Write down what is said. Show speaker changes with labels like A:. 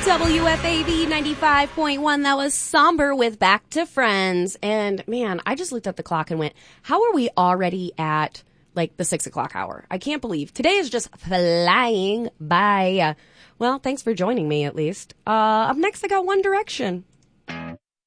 A: WFAB 95.1. That was Somber with Back to Friends. And man, I just looked at the clock and went, how are we already at like the 6 o'clock hour? I can't believe today is just flying by. Well, thanks for joining me at least. Up next, I got One Direction.